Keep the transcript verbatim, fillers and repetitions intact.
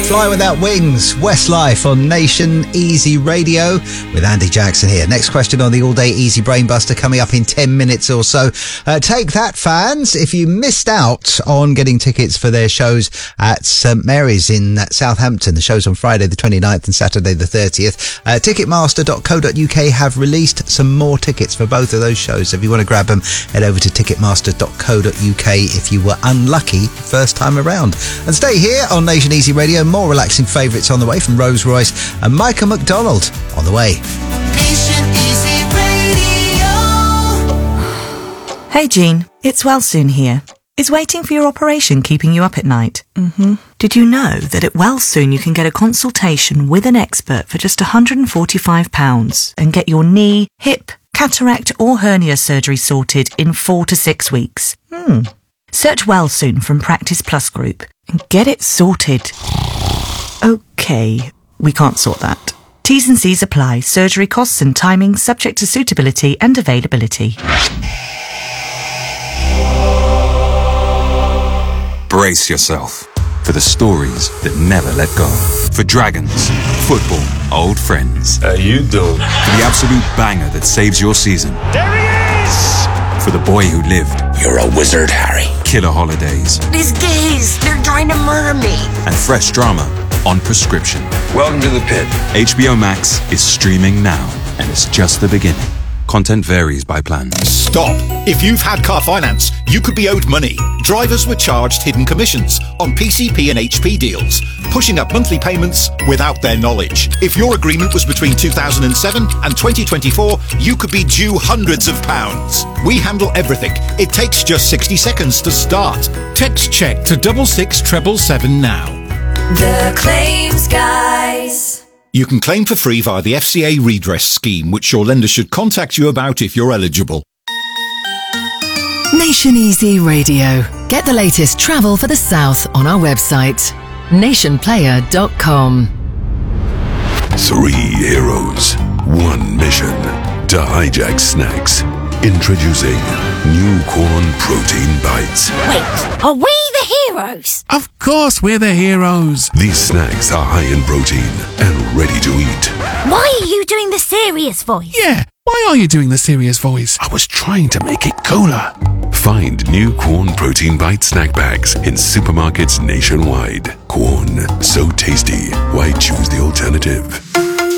Fly Without Wings, Westlife on Nation Easy Radio with Andy Jackson here. Next question on the All Day Easy Brainbuster coming up in ten minutes or so. Uh, take that, fans. If you missed out on getting tickets for their shows at St Mary's in Southampton, the show's on Friday the twenty-ninth and Saturday the thirtieth, uh, ticketmaster dot co dot uk have released some more tickets for both of those shows. So if you want to grab them, head over to ticketmaster dot co dot uk if you were unlucky first time around. And stay here on Nation Easy Radio. More relaxing favourites on the way from Rose Royce and Micah McDonald on the way. Nation Easy Radio. Hey Jean, it's Wellsoon here. Is waiting for your operation keeping you up at night? Mm-hmm. Did you know that at Wellsoon you can get a consultation with an expert for just one hundred forty-five pounds and get your knee, hip, cataract or hernia surgery sorted in four to six weeks? Hmm. Search Wellsoon from Practice Plus Group and get it sorted. Okay, we can't sort that. T's and C's apply. Surgery costs and timing subject to suitability and availability. Brace yourself for the stories that never let go. For dragons, football, old friends. How you doing? For the absolute banger that saves your season. There he is! For the boy who lived. You're a wizard, Harry. Killer holidays. These gays, they're trying to murder me. And fresh drama on prescription. Welcome to the pit. H B O Max is streaming now, and it's just the beginning. Content varies by plan. Stop! If you've had car finance, you could be owed money. Drivers were charged hidden commissions on P C P and H P deals, pushing up monthly payments without their knowledge. If your agreement was between two thousand seven and twenty twenty-four, you could be due hundreds of pounds. We handle everything. It takes just sixty seconds to start. Text check to double six treble seven now. The Claims Guys. You can claim for free via the F C A redress scheme, which your lender should contact you about if you're eligible. Nation Easy Radio. Get the latest travel for the South on our website, nation player dot com. Three heroes, one mission to hijack snacks. Introducing New Corn Protein Bites. Wait, are we the heroes? Of course we're the heroes. These snacks are high in protein and ready to eat. Why are you doing the serious voice? Yeah, why are you doing the serious voice? I was trying to make it cooler. Find New Corn Protein Bite snack bags in supermarkets nationwide. Corn, so tasty. Why choose the alternative?